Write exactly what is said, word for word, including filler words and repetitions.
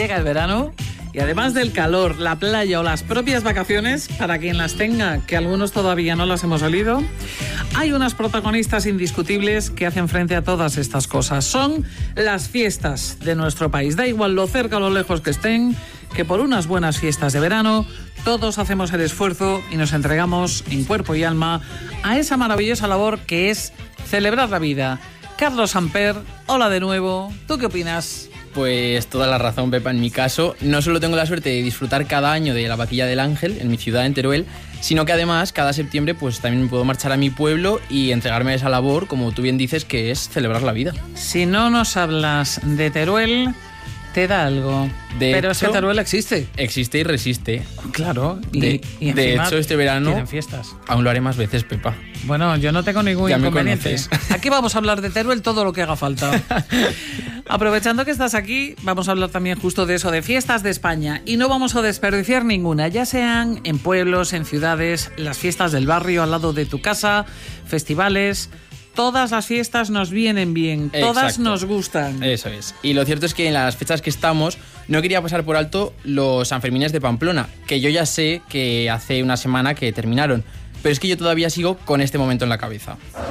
llega el verano y además del calor, la playa o las propias vacaciones, para quien las tenga, que algunos todavía no las hemos olido, hay unas protagonistas indiscutibles que hacen frente a todas estas cosas. Son las fiestas de nuestro país. Da igual lo cerca o lo lejos que estén, que por unas buenas fiestas de verano todos hacemos el esfuerzo y nos entregamos en cuerpo y alma a esa maravillosa labor que es celebrar la vida. Carlos Samper, hola de nuevo. ¿Tú qué opinas? Pues toda la razón, Pepa. En mi caso, no solo tengo la suerte de disfrutar cada año de la Vaquilla del Ángel, en mi ciudad, en Teruel, sino que además, cada septiembre, pues también me puedo marchar a mi pueblo y entregarme a esa labor, como tú bien dices, que es celebrar la vida. Si no nos hablas de Teruel, te da algo. De Pero hecho, es que Teruel existe. Existe y resiste. Claro. Y, de y de hecho, este verano tienen fiestas. Aún lo haré más veces, Pepa. Bueno, yo no tengo ningún Ya me inconveniente. conoces. Aquí vamos a hablar de Teruel todo lo que haga falta. Aprovechando que estás aquí, vamos a hablar también justo de eso, de fiestas de España. Y no vamos a desperdiciar ninguna, ya sean en pueblos, en ciudades, las fiestas del barrio al lado de tu casa, festivales. Todas las fiestas nos vienen bien, todas Exacto. nos gustan. Eso es. Y lo cierto es que en las fechas que estamos, no quería pasar por alto los Sanfermines de Pamplona, que yo ya sé que hace una semana que terminaron, pero es que yo todavía sigo con este momento en la cabeza.